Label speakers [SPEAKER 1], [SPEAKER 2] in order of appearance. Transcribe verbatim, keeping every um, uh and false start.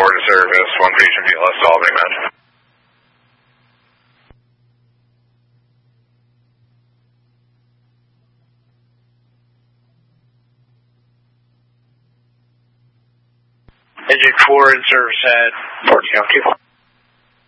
[SPEAKER 1] four to service, one patient B L S to Albany Med.
[SPEAKER 2] Engine four in service at fourteen oh two.